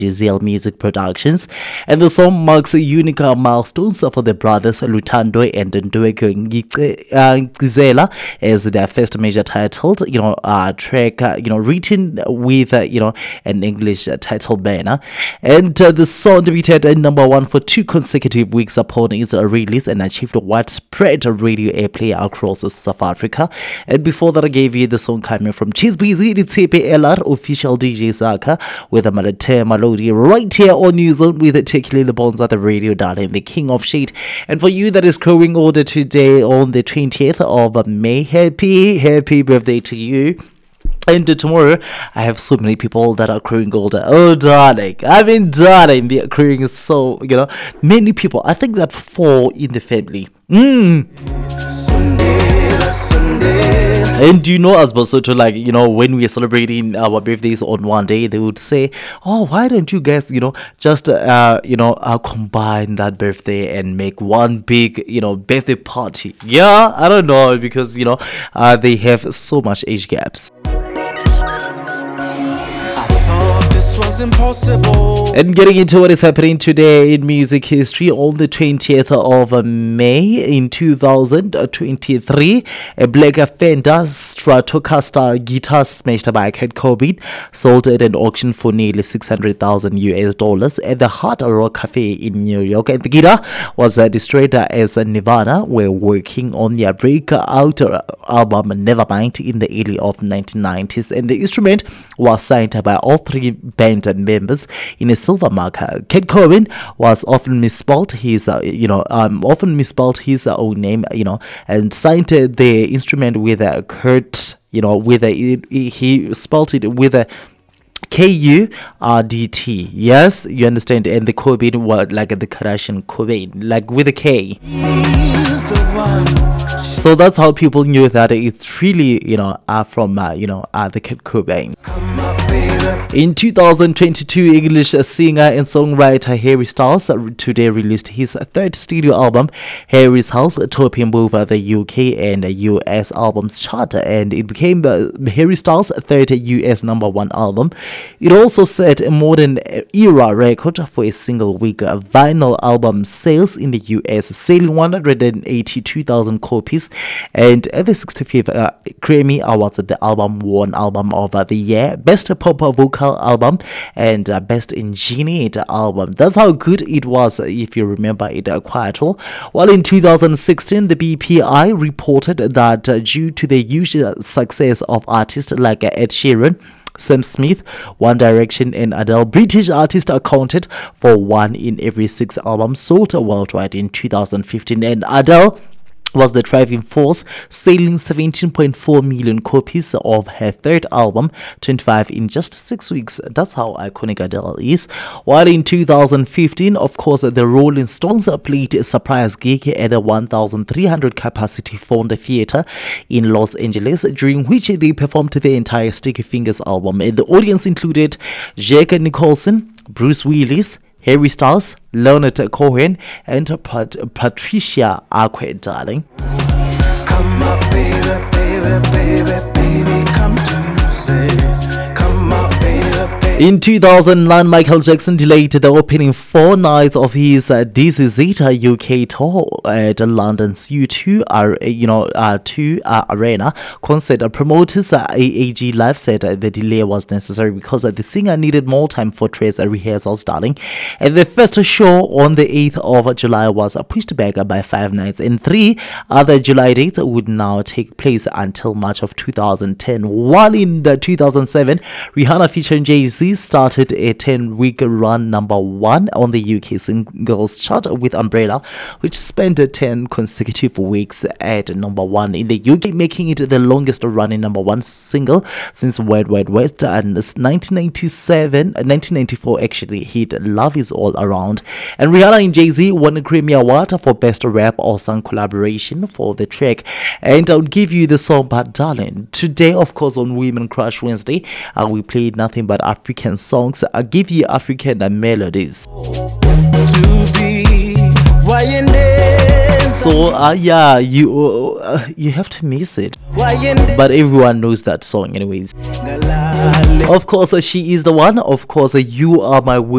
GZL Music Productions, and the song marks a unique milestone for the brothers Lutando and Ndweko Ngizela as their first major titled, track, written with, an English title banner. And the song debuted at number one for 2 consecutive weeks upon its release and achieved widespread radio airplay across South Africa. And before that, I gave you the song coming from Cheese Busy, the TPLR official DJ Zaka with a melody right here on New Zone with Tequila Bonds at the radio darling, the king of shade. And for you that is growing older today on the 20th of May, happy birthday to you. And tomorrow, I have so many people that are growing older. Oh, darling. Darling, they are growing so, many people. I think that 4 in the family. And do you know, as Basoto, when we are celebrating our birthdays on one day, they would say, oh, why don't you guys, just, combine that birthday and make one big, birthday party? Yeah, I don't know, because, they have so much age gaps. Was impossible. And getting into what is happening today in music history, on the 20th of May in 2023, a black Fender Stratocaster guitar smashed by Kurt Cobain sold at an auction for nearly $600,000 at the Hard Rock Cafe in New York. And the guitar was destroyed as Nirvana were working on their breakout album Nevermind in the early of 1990s, and the instrument was signed by all 3 band members in a silver marker. Kurt Cobain was often misspelled his own name, and signed the instrument with a Kurt, he spelled it with a Kurdt. Yes, you understand. And the Cobain was like the Kardashian Cobain, like with a K. So that's how people knew that it's really, from, the Kurt Cobain. In 2022, English singer and songwriter Harry Styles today released his 3rd studio album, Harry's House, topping both the UK and US albums chart, and it became Harry Styles' 3rd US #1 album. It also set a modern era record for a single week vinyl album sales in the US, selling 182,000 copies, and at the 65th Grammy Awards, the album won Album of the Year, Best Pop Vocal Album, and Best Engineered Album. That's how good it was, if you remember it quite well. While in 2016, the BPI reported that due to the huge success of artists like Ed Sheeran, Sam Smith, One Direction, and Adele, British artists accounted for 1 in every 6 albums sold worldwide in 2015, and Adele was the driving force, selling 17.4 million copies of her 3rd album, 25 in just 6 weeks. That's how iconic Adele is. While in 2015, of course, the Rolling Stones played a surprise gig at a 1,300 capacity Fonda Theater in Los Angeles, during which they performed the entire Sticky Fingers album. And the audience included Jack Nicholson, Bruce Willis, Harry Styles, Leonard Cohen, and Patricia Arquette, darling. Come up, baby, come to say, come up, baby. In 2009, Michael Jackson delayed the opening 4 nights of his This Is It UK tour at London's U2 Arena concert. Promoters AAG Live said the delay was necessary because the singer needed more time for dress rehearsals, darling. And the first show on the 8th of July was pushed back by 5 nights, and 3 other July dates would now take place until March of 2010. While in 2007, Rihanna featuring Jay-Z started a 10-week run #1 on the UK singles chart with Umbrella, which spent 10 consecutive weeks at #1 in the UK, making it the longest running #1 single since Wild Wild West, and 1994 actually hit Love Is All Around. And Rihanna and Jay-Z won a Grammy Award for Best Rap or Song Collaboration for the track. And I'll give you the song, but darling, today, of course, on Women Crush Wednesday, we played nothing but African songs. I'll give you African melodies. So you have to miss it, but everyone knows that song anyways. Of course, she is the one. Of course, you are my